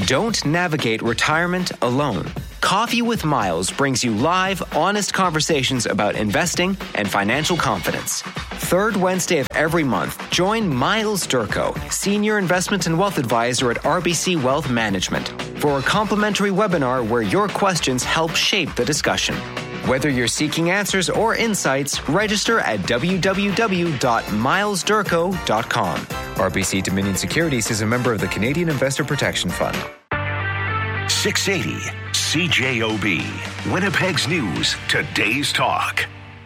Don't navigate retirement alone. Coffee with Miles brings you live, honest conversations about investing and financial confidence. Third Wednesday of every month, join Miles Durko, Senior Investment and Wealth Advisor at RBC Wealth Management, for a complimentary webinar where your questions help shape the discussion. Whether you're seeking answers or insights, register at www.milesdurko.com. RBC Dominion Securities is a member of the Canadian Investor Protection Fund. 680 CJOB, Winnipeg's News, Today's Talk.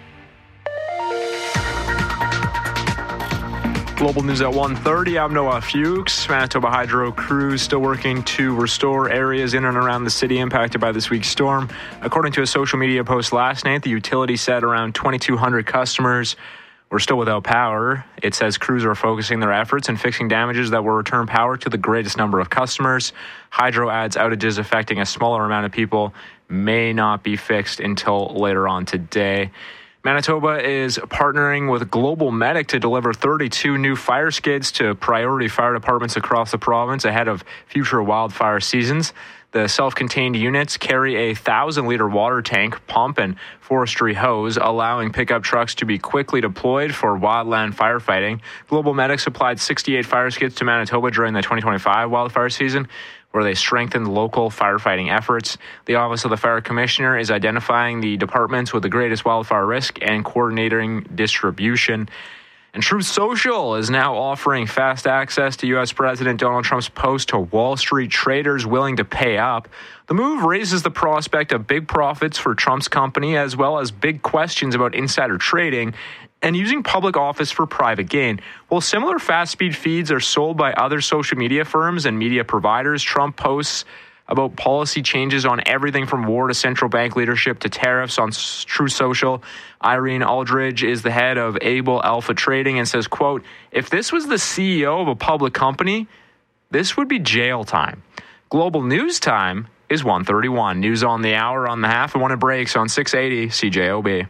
Global News at 1:30. I'm Noah Fuchs. Manitoba Hydro crews still working to restore areas in and around the city impacted by this week's storm. According to a social media post last night, the utility said around 2,200 customers were still without power. It says crews are focusing their efforts in fixing damages that will return power to the greatest number of customers. Hydro adds outages affecting a smaller amount of people may not be fixed until later on today. Manitoba is partnering with Global Medic to deliver 32 new fire skids to priority fire departments across the province ahead of future wildfire seasons. The self-contained units carry a 1,000-liter water tank, pump, and forestry hose, allowing pickup trucks to be quickly deployed for wildland firefighting. Global Medic supplied 68 fire skids to Manitoba during the 2025 wildfire season, where they strengthened local firefighting efforts. The Office of the Fire Commissioner is identifying the departments with the greatest wildfire risk and coordinating distribution. And Truth Social is now offering fast access to U.S. President Donald Trump's post to Wall Street traders willing to pay up. The move raises the prospect of big profits for Trump's company, as well as big questions about insider trading and using public office for private gain. While similar fast-speed feeds are sold by other social media firms and media providers, Trump posts about policy changes on everything from war to central bank leadership to tariffs on Truth Social. Irene Aldridge is the head of Able Alpha Trading and says, quote, "If this was the CEO of a public company, this would be jail time." Global News time is 1:31. News on the hour, on the half, and when it breaks on 680 CJOB.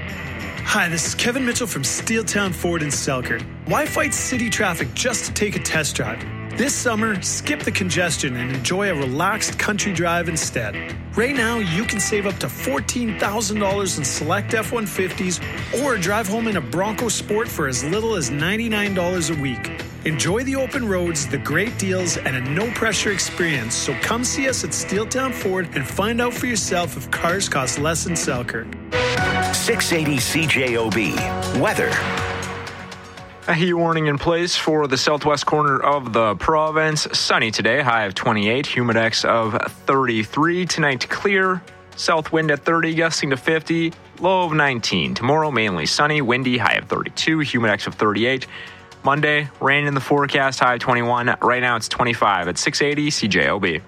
Hi, this is Kevin Mitchell from Steeltown Ford in Selkirk. Why fight city traffic just to take a test drive? This summer, skip the congestion and enjoy a relaxed country drive instead. Right now, you can save up to $14,000 in select F-150s or drive home in a Bronco Sport for as little as $99 a week. Enjoy the open roads, the great deals, and a no-pressure experience. So come see us at Steeltown Ford and find out for yourself if cars cost less in Selkirk. 680 CJOB, weather. A heat warning in place for the southwest corner of the province. Sunny today, high of 28, humidex of 33. Tonight, clear, south wind at 30, gusting to 50, low of 19. Tomorrow, mainly sunny, windy, high of 32, humidex of 38. Monday, rain in the forecast, high of 21. Right now, it's 25 at 680 CJOB.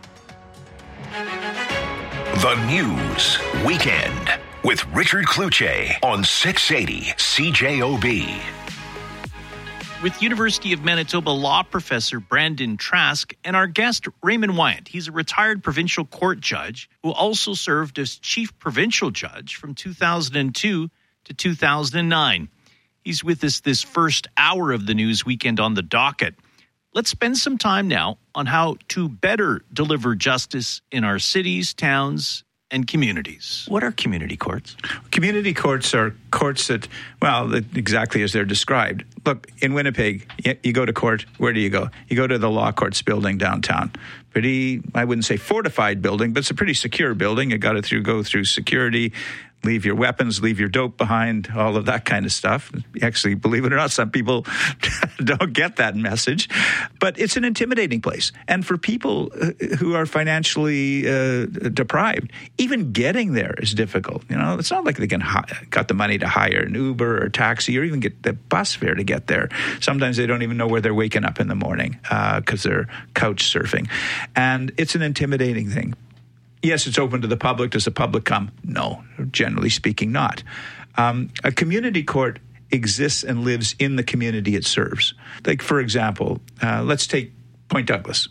The News Weekend with Richard Cloutier on 680 CJOB. With University of Manitoba law professor Brandon Trask and our guest Raymond Wyant. He's a retired provincial court judge who also served as chief provincial judge from 2002 to 2009. He's with us this first hour of the News Weekend on the docket. Let's spend some time now on how to better deliver justice in our cities, towns, and communities. What are community courts? Community courts are courts that, exactly as they're described. Look, in Winnipeg, you go to court, where do you go? You go to the Law Courts building downtown. Pretty, I wouldn't say fortified building, but it's a pretty secure building. You got to go through security, leave your weapons, leave your dope behind, all of that kind of stuff. Actually, believe it or not, some people don't get that message. But it's an intimidating place. And for people who are financially deprived, even getting there is difficult. You know, it's not like they can got the money to hire an Uber or taxi or even get the bus fare to get there. Sometimes they don't even know where they're waking up in the morning because they're couch surfing. And it's an intimidating thing. Yes, it's open to the public. Does the public come? No, generally speaking, not. A community court exists and lives in the community it serves. Like, for example, let's take Point Douglas.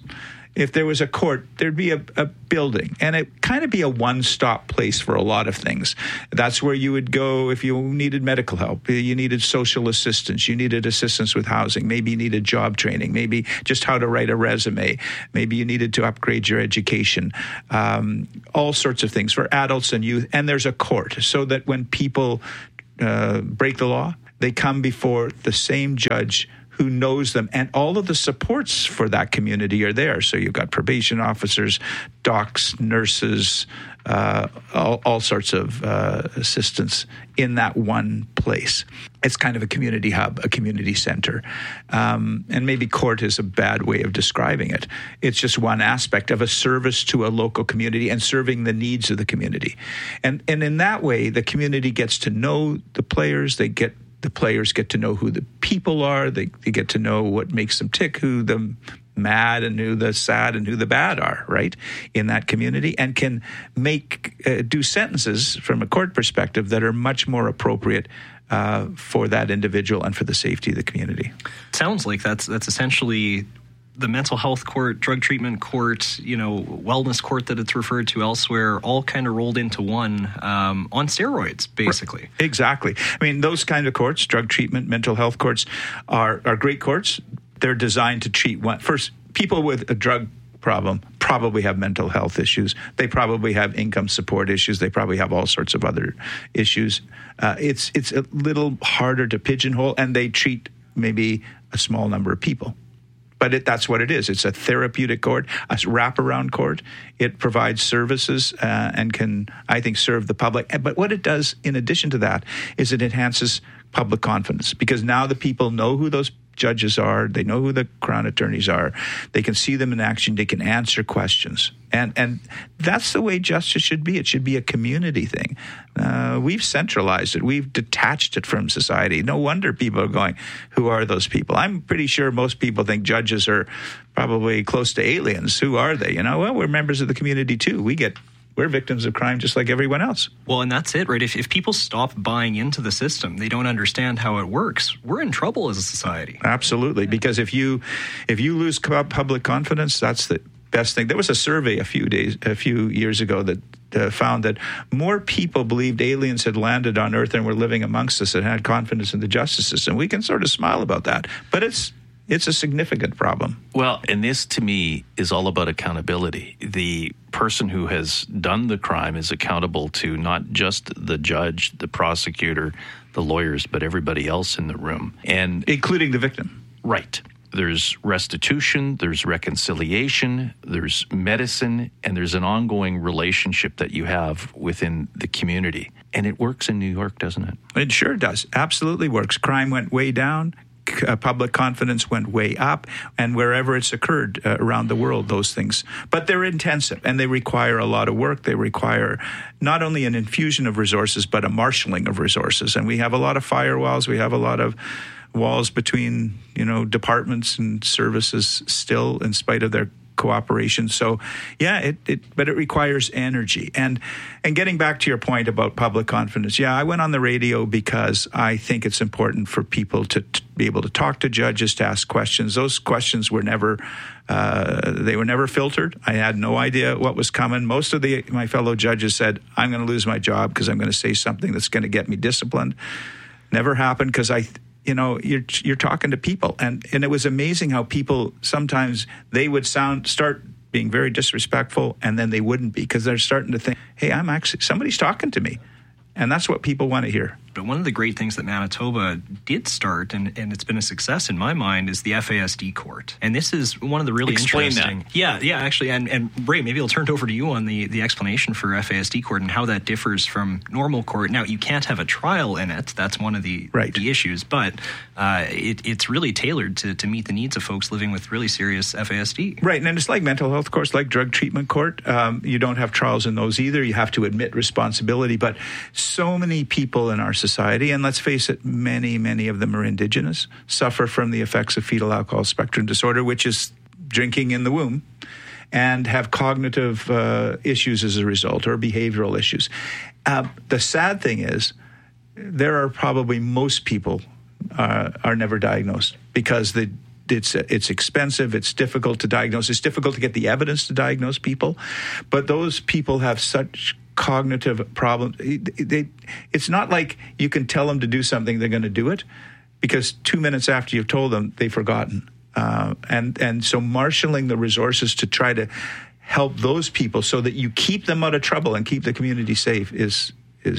if there was a court, there'd be a building, and it kind of be a one-stop place for a lot of things. That's where you would go if you needed medical help, you needed social assistance, you needed assistance with housing, maybe you needed job training, maybe just how to write a resume, maybe you needed to upgrade your education, all sorts of things for adults and youth. And there's a court so that when people break the law, they come before the same judge who knows them, and all of the supports for that community are there. So you've got probation officers, docs, nurses, all sorts of assistance in that one place. It's kind of a community hub, a community center. And maybe court is a bad way of describing it. It's just one aspect of a service to a local community and serving the needs of the community. And in that way, the community gets to know the players. The players get to know who the people are. They get to know what makes them tick, who the mad and who the sad and who the bad are, right, in that community, and can do sentences from a court perspective that are much more appropriate for that individual and for the safety of the community. Sounds like that's essentially the mental health court, drug treatment court, wellness court that it's referred to elsewhere, all kind of rolled into one on steroids, basically. Right. Exactly. I mean, those kind of courts, drug treatment, mental health courts, are great courts. They're designed to treat first, people with a drug problem probably have mental health issues. They probably have income support issues. They probably have all sorts of other issues. It's a little harder to pigeonhole, and they treat maybe a small number of people. But that's what it is. It's a therapeutic court, a wraparound court. It provides services and can, I think, serve the public. But what it does, in addition to that, is it enhances public confidence, because now the people know who those judges are. They know who the Crown attorneys are. They can see them in action. They can answer questions. And that's the way justice should be. It should be a community thing. We've centralized it. We've detached it from society. No wonder people are going, who are those people? I'm pretty sure most people think judges are probably close to aliens. Who are they? Well, we're members of the community too. We're victims of crime just like everyone else. Well, and that's it, right? If people stop buying into the system, they don't understand how it works, we're in trouble as a society. Absolutely, because if you lose public confidence, that's the best thing. There was a survey a few years ago that found that more people believed aliens had landed on Earth and were living amongst us and had confidence in the justice system. We can sort of smile about that, but it's a significant problem. Well, and this to me is all about accountability. The person who has done the crime is accountable to not just the judge, the prosecutor, the lawyers, but everybody else in the room. And including the victim. Right. There's restitution, there's reconciliation, there's medicine, and there's an ongoing relationship that you have within the community. And it works in New York, doesn't it? It sure does. Absolutely works. Crime went way down. Public confidence went way up, and wherever it's occurred around the world, those things. But they're intensive, and they require a lot of work. They require not only an infusion of resources, but a marshaling of resources. And we have a lot of firewalls. We have a lot of walls between, departments and services still, in spite of their cooperation. So, yeah, but it requires energy. And getting back to your point about public confidence, yeah, I went on the radio because I think it's important for people to be able to talk to judges, to ask questions. Those questions were never filtered. I had no idea what was coming. Most of my fellow judges said, I'm going to lose my job because I'm going to say something that's going to get me disciplined. Never happened, because you're talking to people, and it was amazing how people sometimes they would start being very disrespectful, and then they wouldn't be, because they're starting to think, hey, somebody's talking to me, and that's what people want to hear. But one of the great things that Manitoba did start, and it's been a success in my mind, is the FASD court. And this is one of the really interesting... That. Yeah, actually. And Ray, maybe I'll turn it over to you on the explanation for FASD court and how that differs from normal court. Now, you can't have a trial in it. That's one of the issues. But it's really tailored to meet the needs of folks living with really serious FASD. Right, and it's like mental health courts, like drug treatment court. You don't have trials in those either. You have to admit responsibility. But so many people in our society, and let's face it, many of them are Indigenous, suffer from the effects of fetal alcohol spectrum disorder, which is drinking in the womb, and have cognitive issues as a result, or behavioral issues. The sad thing is, there are probably most people are never diagnosed, because the It's expensive. It's difficult to diagnose. It's difficult to get the evidence to diagnose people. But those people have such cognitive problems. It's not like you can tell them to do something, they're going to do it, because 2 minutes after you've told them, they've forgotten. And so marshaling the resources to try to help those people so that you keep them out of trouble and keep the community safe is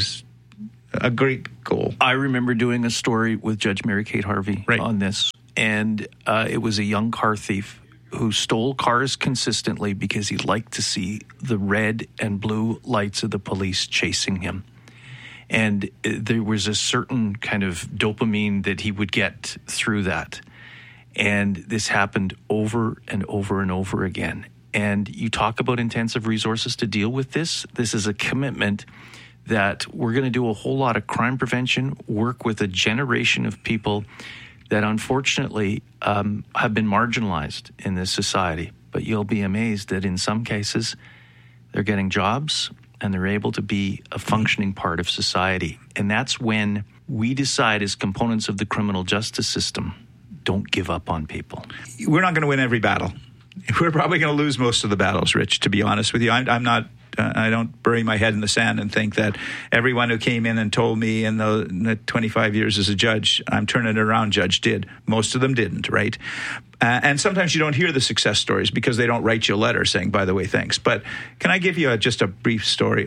a great goal. I remember doing a story with Judge Mary Kate Harvey on this, and it was a young car thief who stole cars consistently because he liked to see the red and blue lights of the police chasing him. And there was a certain kind of dopamine that he would get through that. And this happened over and over and over again. And you talk about intensive resources to deal with this. This is a commitment that we're going to do a whole lot of crime prevention, work with a generation of people that unfortunately have been marginalized in this society. But you'll be amazed that in some cases, they're getting jobs and they're able to be a functioning part of society. And that's when we decide as components of the criminal justice system, don't give up on people. We're not going to win every battle. We're probably going to lose most of the battles, Rich, to be honest with you. I'm not... I don't bury my head in the sand and think that everyone who came in and told me in the 25 years as a judge, I'm turning it around, Judge, did. Most of them didn't, right? And sometimes you don't hear the success stories because they don't write you a letter saying, by the way, thanks. But can I give you just a brief story?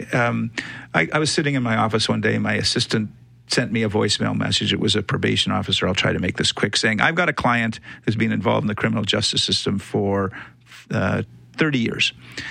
I was sitting in my office one day, and my assistant sent me a voicemail message. It was a probation officer. I'll try to make this quick, saying, I've got a client who's been involved in the criminal justice system for 30 years.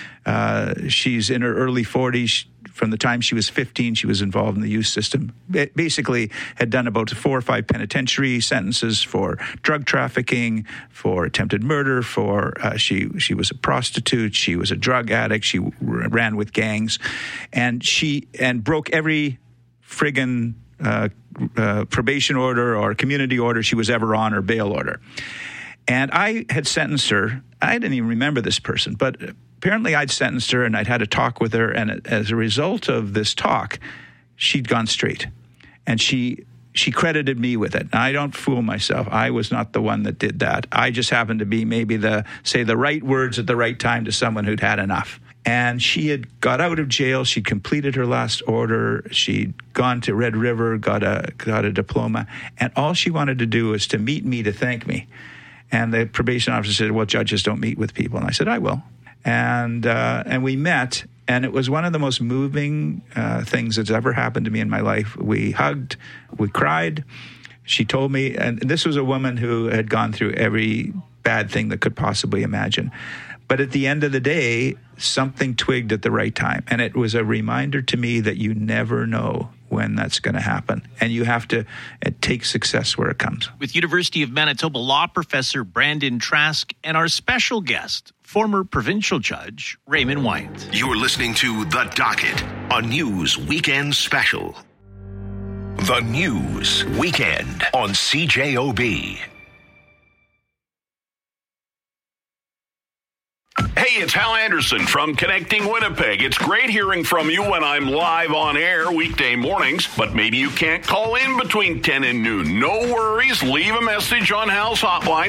She's in her early 40s. From the time she was 15, she was involved in the youth system. Basically had done about 4 or 5 penitentiary sentences for drug trafficking, for attempted murder, for she was a prostitute, she was a drug addict, she ran with gangs, and broke every friggin' probation order or community order she was ever on, or bail order. And I had sentenced her. I didn't even remember this person, but apparently I'd sentenced her and I'd had a talk with her. And as a result of this talk, she'd gone straight. And she credited me with it. Now, I don't fool myself. I was not the one that did that. I just happened to be maybe say the right words at the right time to someone who'd had enough. And she had got out of jail. She'd completed her last order. She'd gone to Red River, got a diploma. And all she wanted to do was to meet me to thank me. And the probation officer said, well, judges don't meet with people. And I said, I will. And we met, and it was one of the most moving things that's ever happened to me in my life. We hugged, we cried. She told me, and this was a woman who had gone through every bad thing that could possibly imagine. But at the end of the day, something twigged at the right time. And it was a reminder to me that you never know when that's going to happen. And you have to take success where it comes. With University of Manitoba law professor Brandon Trask and our special guest, former provincial judge Raymond Wyant. You're listening to The Docket, a news weekend special. The News Weekend on CJOB. Hey, it's Hal Anderson from Connecting Winnipeg. It's great hearing from you when I'm live on air weekday mornings, but maybe you can't call in between 10 and noon. No worries. Leave a message on Hal's hotline,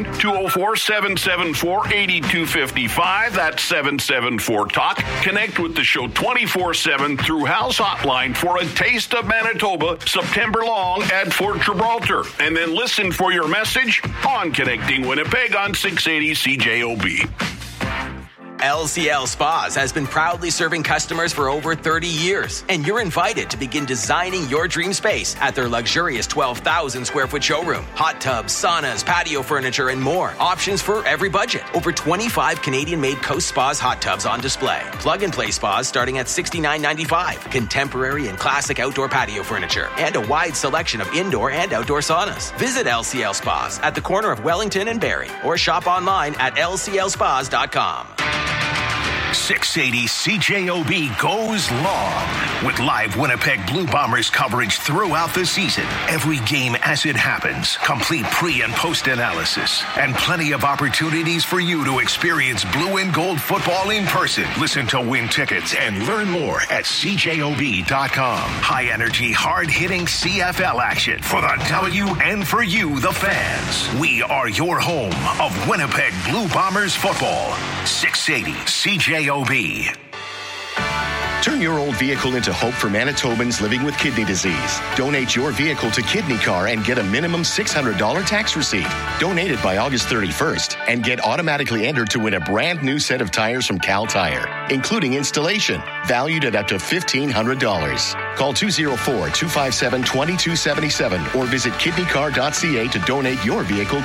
204-774-8255. That's 774-TALK. Connect with the show 24/7 through Hal's hotline for a taste of Manitoba September long at Fort Gibraltar. And then listen for your message on Connecting Winnipeg on 680 CJOB. LCL Spas has been proudly serving customers for over 30 years, and you're invited to begin designing your dream space at their luxurious 12,000 square foot showroom. Hot tubs, saunas, patio furniture, and more. Options for every budget. Over 25 Canadian-made Coast Spas hot tubs on display. Plug-and-play spas starting at $69.95. Contemporary and classic outdoor patio furniture, and a wide selection of indoor and outdoor saunas. Visit LCL Spas at the corner of Wellington and Barrie, or shop online at lclspas.com. 680 CJOB goes long with live Winnipeg Blue Bombers coverage throughout the season. Every game as it happens, complete pre- and post-analysis, and plenty of opportunities for you to experience blue and gold football in person. Listen to win tickets and learn more at CJOB.com. High-energy, hard-hitting CFL action for the W and for you, the fans. We are your home of Winnipeg Blue Bombers football. 680 CJOB. Turn your old vehicle into hope for Manitobans living with kidney disease. Donate your vehicle to Kidney Car and get a minimum $600 tax receipt. Donate it by August 31st and get automatically entered to win a brand new set of tires from Cal Tire, including installation, valued at up to $1,500. Call 204-257-2277 or visit kidneycar.ca to donate your vehicle